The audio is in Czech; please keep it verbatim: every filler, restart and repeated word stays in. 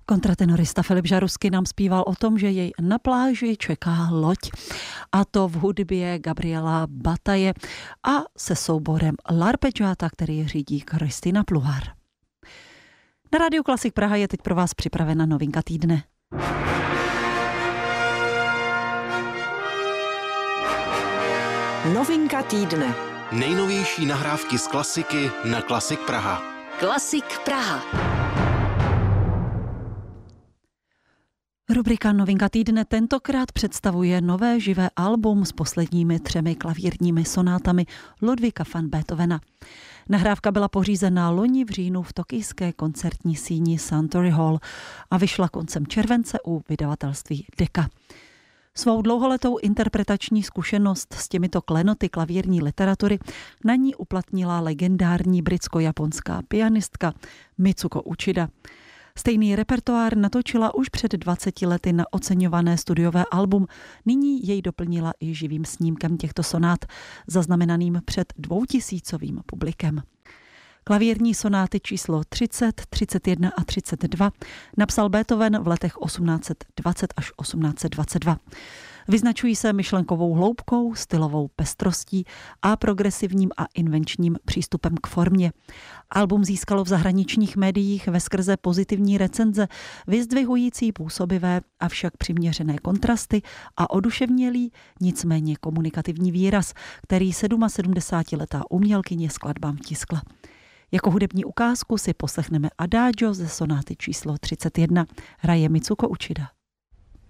Kontratenorista Filip Žarusky nám zpíval o tom, že jej na pláži čeká loď, a to v hudbě Gabriela Bataje a se souborem L'arpeggiata, který řídí Kristina Pluhar. Na Rádiu Klasik Praha je teď pro vás připravena novinka týdne. Novinka týdne. Nejnovější nahrávky z klasiky na Klasik Praha. Klasik Praha. Rubrika Novinka týdne tentokrát představuje nové živé album s posledními třemi klavírními sonátami Ludwiga van Beethovena. Nahrávka byla pořízená loni v říjnu v tokijské koncertní síni Suntory Hall a vyšla koncem července u vydavatelství Decca. Svou dlouholetou interpretační zkušenost s těmito klenoty klavírní literatury na ní uplatnila legendární britsko-japonská pianistka Mitsuko Uchida. Stejný repertoár natočila už před dvaceti lety na oceňované studiové album. Nyní jej doplnila i živým snímkem těchto sonát, zaznamenaným před dvoutisícovým publikem. Klavírní sonáty číslo třicet, třicet jedna a třicet dva napsal Beethoven v letech osmnáct dvacet až osmnáct dvacet dva. Vyznačují se myšlenkovou hloubkou, stylovou pestrostí a progresivním a invenčním přístupem k formě. Album získalo v zahraničních médiích veskrze pozitivní recenze, vyzdvihující působivé, avšak přiměřené kontrasty a oduševnělý, nicméně komunikativní výraz, který sedmdesátiletá umělkyně skladbám vtiskla. Jako hudební ukázku si poslechneme Adagio ze sonáty číslo třicet jedna. Hraje Mitsuko Uchida.